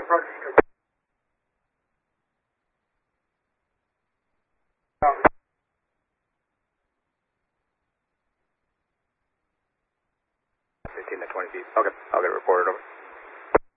15 to 20 feet. Okay, I'll get it reported over.